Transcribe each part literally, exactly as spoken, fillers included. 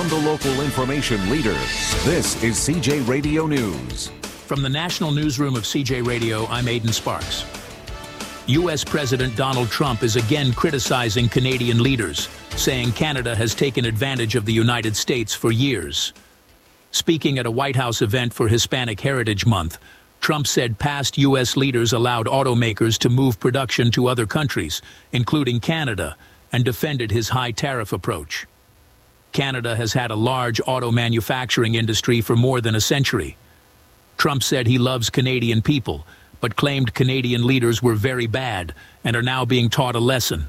from the local information leader. This is C J Radio News. From the National Newsroom of C J Radio, I'm Aidan Sparks. U S President Donald Trump is again criticizing Canadian leaders, saying Canada has taken advantage of the United States for years. Speaking at a White House event for Hispanic Heritage Month, Trump said past U S leaders allowed automakers to move production to other countries, including Canada, and defended his high tariff approach. Canada has had a large auto manufacturing industry for more than a century. Trump said he loves Canadian people, but claimed Canadian leaders were very bad and are now being taught a lesson.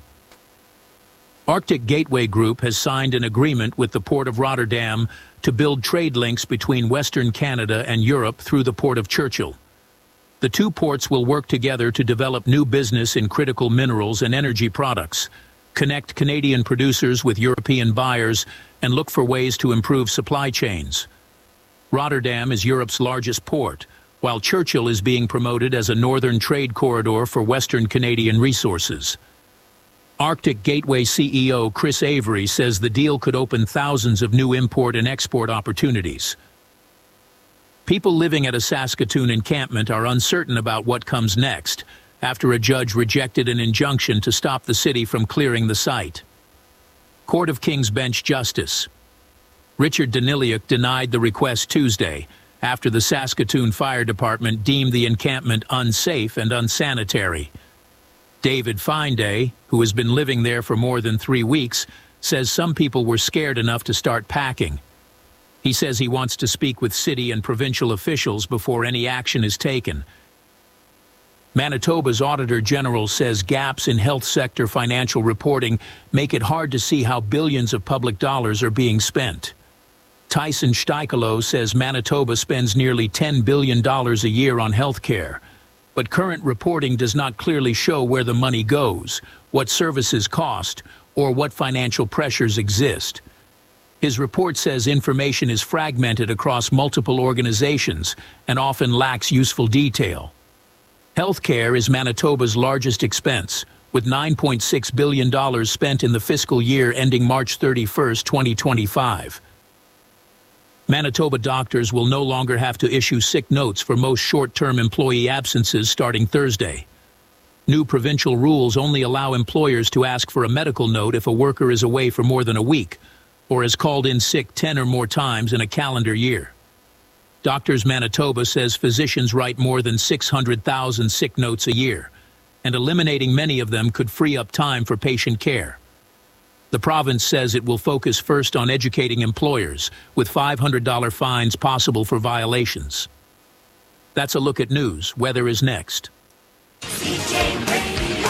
Arctic Gateway Group has signed an agreement with the Port of Rotterdam to build trade links between Western Canada and Europe through the Port of Churchill. The two ports will work together to develop new business in critical minerals and energy products, connect Canadian producers with European buyers, and look for ways to improve supply chains. Rotterdam is Europe's largest port, while Churchill is being promoted as a northern trade corridor for Western Canadian resources. Arctic Gateway C E O Chris Avery says the deal could open thousands of new import and export opportunities. People living at a Saskatoon encampment are uncertain about what comes next after a judge rejected an injunction to stop the city from clearing the site. Court of King's Bench Justice Richard Daniliuk denied the request Tuesday after the Saskatoon Fire Department deemed the encampment unsafe and unsanitary. David Fineday, who has been living there for more than three weeks, says some people were scared enough to start packing. He says he wants to speak with city and provincial officials before any action is taken. Manitoba's Auditor General says gaps in health sector financial reporting make it hard to see how billions of public dollars are being spent. Tyson Steikelo says Manitoba spends nearly ten billion dollars a year on health care, but current reporting does not clearly show where the money goes, what services cost, or what financial pressures exist. His report says information is fragmented across multiple organizations and often lacks useful detail. Healthcare is Manitoba's largest expense, with nine point six billion dollars spent in the fiscal year ending March thirty-first, twenty twenty-five. Manitoba doctors will no longer have to issue sick notes for most short-term employee absences starting Thursday. New provincial rules only allow employers to ask for a medical note if a worker is away for more than a week or has called in sick ten or more times in a calendar year. Doctors Manitoba says physicians write more than six hundred thousand sick notes a year, and eliminating many of them could free up time for patient care. The province says it will focus first on educating employers, with five hundred dollar fines possible for violations. That's a look at news. Weather is next. C J Radio,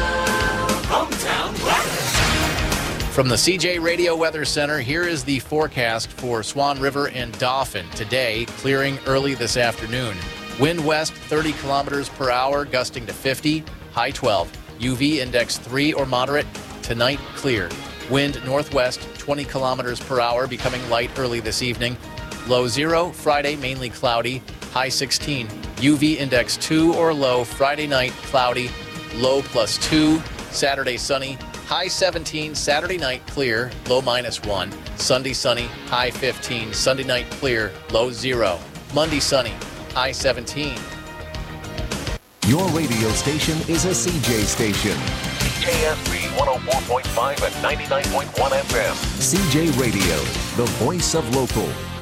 hometown weather. From the C J Radio Weather Center, here is the forecast for Swan River and Dauphin. Today, clearing early this afternoon. Wind west thirty kilometers per hour, gusting to fifty, high twelve. U V index three or moderate. Tonight, clear. Wind northwest twenty kilometers per hour, becoming light early this evening. Low zero, Friday mainly cloudy, high sixteen. U V index two or low, Friday night cloudy, low plus two. Saturday sunny, high seventeen. Saturday night clear, low minus one. Sunday sunny, high fifteen. Sunday night clear, low zero. Monday sunny, high seventeen. Your radio station is a C J station. K S B one oh four point five and ninety-nine point one F M. C J Radio, the voice of local.